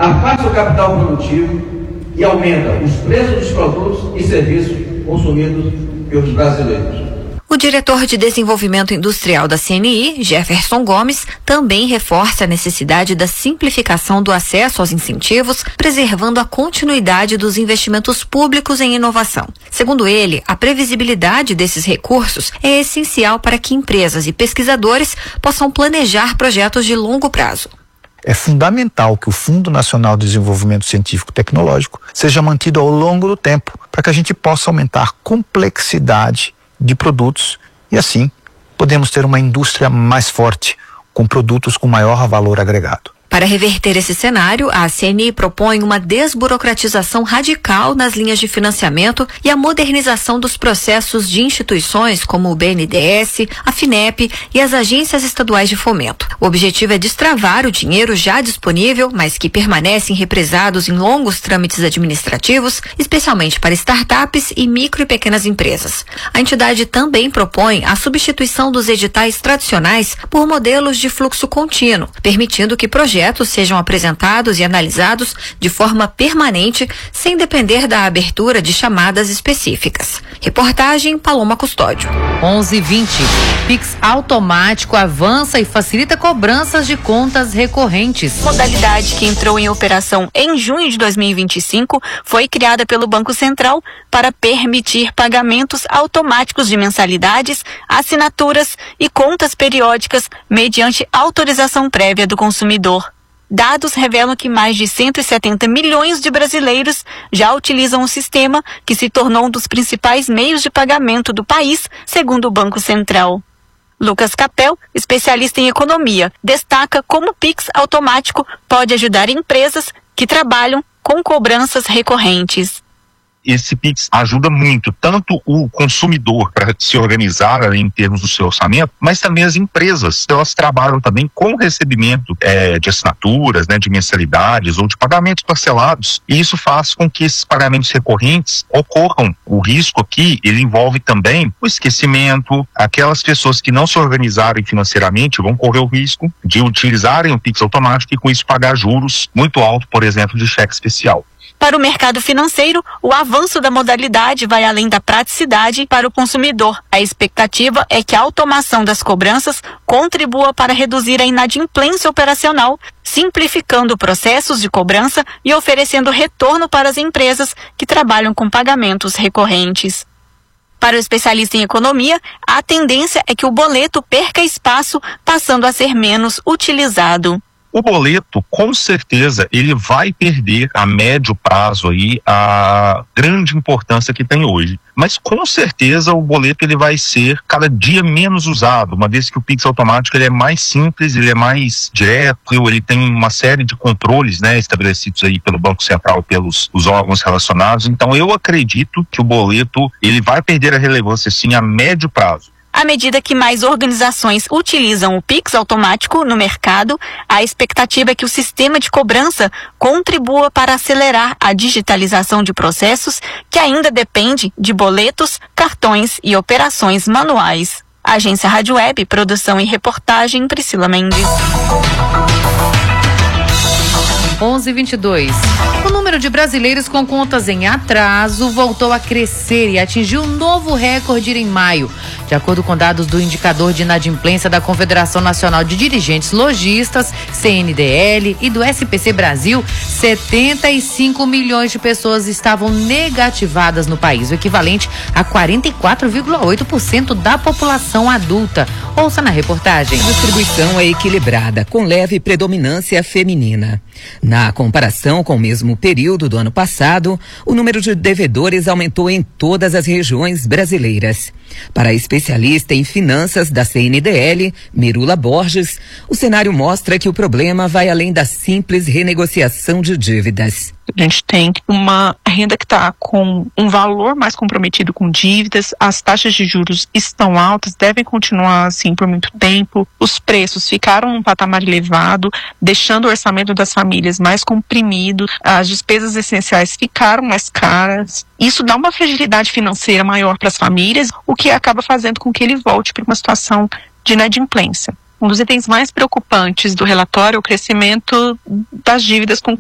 afasta o capital produtivo e aumenta os preços dos produtos e serviços consumidos pelos brasileiros. O diretor de Desenvolvimento Industrial da CNI, Jefferson Gomes, também reforça a necessidade da simplificação do acesso aos incentivos, preservando a continuidade dos investimentos públicos em inovação. Segundo ele, a previsibilidade desses recursos é essencial para que empresas e pesquisadores possam planejar projetos de longo prazo. É fundamental que o Fundo Nacional de Desenvolvimento Científico e Tecnológico seja mantido ao longo do tempo, para que a gente possa aumentar a complexidade de produtos e assim podemos ter uma indústria mais forte, com produtos com maior valor agregado. Para reverter esse cenário, a CNI propõe uma desburocratização radical nas linhas de financiamento e a modernização dos processos de instituições como o BNDES, a FINEP e as agências estaduais de fomento. O objetivo é destravar o dinheiro já disponível, mas que permanecem represados em longos trâmites administrativos, especialmente para startups e micro e pequenas empresas. A entidade também propõe a substituição dos editais tradicionais por modelos de fluxo contínuo, permitindo que projetos sejam apresentados e analisados de forma permanente, sem depender da abertura de chamadas específicas. Reportagem Paloma Custódio. 11h20. Pix automático avança e facilita cobranças de contas recorrentes. Modalidade que entrou em operação em junho de 2025 foi criada pelo Banco Central para permitir pagamentos automáticos de mensalidades, assinaturas e contas periódicas mediante autorização prévia do consumidor. Dados revelam que mais de 170 milhões de brasileiros já utilizam o sistema, que se tornou um dos principais meios de pagamento do país, segundo o Banco Central. Lucas Capel, especialista em economia, destaca como o Pix automático pode ajudar empresas que trabalham com cobranças recorrentes. Esse Pix ajuda muito, tanto o consumidor para se organizar em termos do seu orçamento, mas também as empresas. Elas trabalham também com recebimento de assinaturas, de mensalidades ou de pagamentos parcelados. E isso faz com que esses pagamentos recorrentes ocorram. O risco aqui, ele envolve também o esquecimento. Aquelas pessoas que não se organizarem financeiramente vão correr o risco de utilizarem o Pix automático e com isso pagar juros muito altos, por exemplo, de cheque especial. Para o mercado financeiro, o avanço da modalidade vai além da praticidade para o consumidor. A expectativa é que a automação das cobranças contribua para reduzir a inadimplência operacional, simplificando processos de cobrança e oferecendo retorno para as empresas que trabalham com pagamentos recorrentes. Para o especialista em economia, a tendência é que o boleto perca espaço, passando a ser menos utilizado. O boleto, com certeza, ele vai perder a médio prazo aí a grande importância que tem hoje. Mas com certeza o boleto ele vai ser cada dia menos usado, uma vez que o Pix automático ele é mais simples, ele é mais direto, ele tem uma série de controles, estabelecidos aí pelo Banco Central, pelos os órgãos relacionados. Então eu acredito que o boleto ele vai perder a relevância sim a médio prazo. À medida que mais organizações utilizam o Pix automático no mercado, a expectativa é que o sistema de cobrança contribua para acelerar a digitalização de processos que ainda depende de boletos, cartões e operações manuais. Agência Rádio Web, produção e reportagem Priscila Mendes. 11h22. O número de brasileiros com contas em atraso voltou a crescer e atingiu um novo recorde em maio. De acordo com dados do Indicador de Inadimplência da Confederação Nacional de Dirigentes Lojistas, CNDL, e do SPC Brasil, 75 milhões de pessoas estavam negativadas no país, o equivalente a 44,8% da população adulta. Ouça na reportagem. A distribuição é equilibrada, com leve predominância feminina. Na comparação com o mesmo período do ano passado, o número de devedores aumentou em todas as regiões brasileiras. Para a especialista em finanças da CNDL, Mirula Borges, o cenário mostra que o problema vai além da simples renegociação de dívidas. A gente tem uma renda que está com um valor mais comprometido com dívidas, as taxas de juros estão altas, devem continuar assim por muito tempo, os preços ficaram num patamar elevado, deixando o orçamento das famílias mais comprimido, as despesas essenciais ficaram mais caras. Isso dá uma fragilidade financeira maior para as famílias, o que acaba fazendo com que ele volte para uma situação de inadimplência. Um dos itens mais preocupantes do relatório é o crescimento das dívidas com